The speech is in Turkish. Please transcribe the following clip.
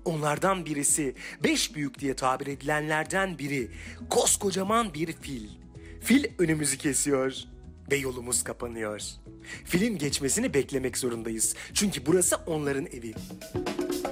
Onlardan birisi, beş büyük diye tabir edilenlerden biri, koskocaman bir fil. Fil önümüzü kesiyor ve yolumuz kapanıyor. Filin geçmesini beklemek zorundayız. Çünkü burası onların evi.